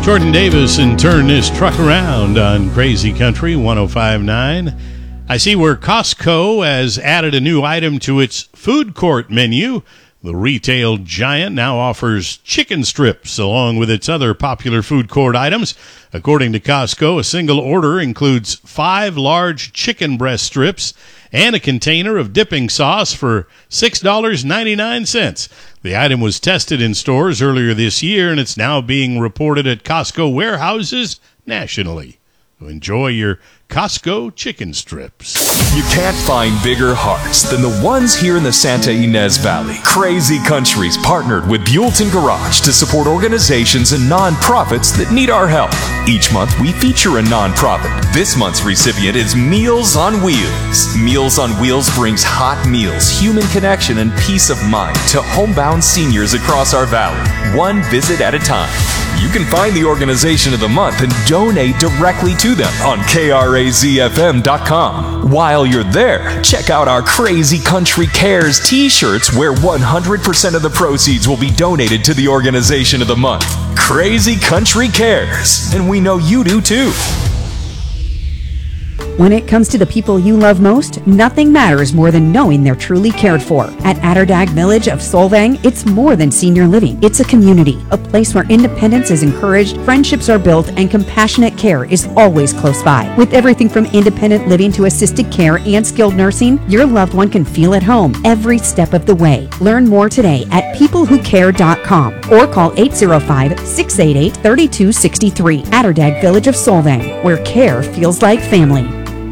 Jordan Davis and Turn This Truck Around on Crazy Country 105.9. I see where Costco has added a new item to its food court menu. The retail giant now offers chicken strips along with its other popular food court items. According to Costco, a single order includes 5 large chicken breast strips and a container of dipping sauce for $6.99. The item was tested in stores earlier this year, and it's now being reported at Costco warehouses nationally. Enjoy your Costco chicken strips. You can't find bigger hearts than the ones here in the Santa Ynez Valley. Crazy Countries partnered with Buellton Garage to support organizations and nonprofits that need our help. Each month, we feature a nonprofit. This month's recipient is Meals on Wheels. Meals on Wheels brings hot meals, human connection, and peace of mind to homebound seniors across our valley, one visit at a time. You can find the organization of the month and donate directly to them on KRAZFM.com. While you're there, check out our Crazy Country Cares t-shirts where 100% of the proceeds will be donated to the organization of the month. Crazy Country Cares, and we know you do too. When it comes to the people you love most, nothing matters more than knowing they're truly cared for. At Atterdag Village of Solvang, it's more than senior living. It's a community, a place where independence is encouraged, friendships are built, and compassionate care is always close by. With everything from independent living to assisted care and skilled nursing, your loved one can feel at home every step of the way. Learn more today at peoplewhocare.com or call 805-688-3263. Atterdag Village of Solvang, where care feels like family.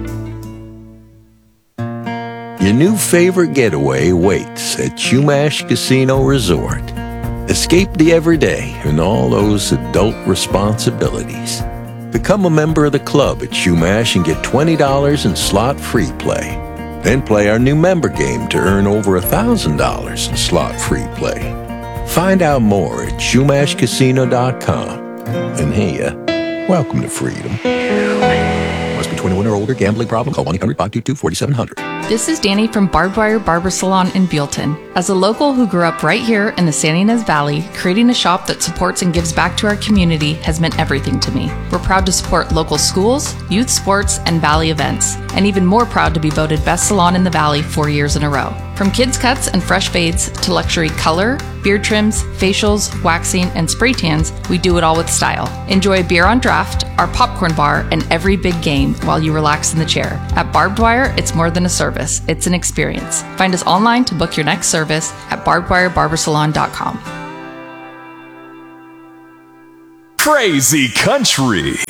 Your new favorite getaway waits at Chumash Casino Resort. Escape the everyday and all those adult responsibilities. Become a member of the club at Chumash and get $20 in slot-free play. Then play our new member game to earn over $1,000 in slot-free play. Find out more at ChumashCasino.com. And hey, welcome to freedom. Must be 21 or older. Gambling problem? Call 1-800-522-4700. This is Danny from Barbed Wire Barber Salon in Buellton. As a local who grew up right here in the Santa Ynez Valley, creating a shop that supports and gives back to our community has meant everything to me. We're proud to support local schools, youth sports, and Valley events, and even more proud to be voted Best Salon in the Valley 4 years in a row. From kids cuts and fresh fades to luxury color, beard trims, facials, waxing, and spray tans, we do it all with style. Enjoy beer on draft, our popcorn bar, and every big game while you relax in the chair. At Barbed Wire, it's more than a service, it's an experience. Find us online to book your next service at barbedwirebarbersalon.com. Crazy Country.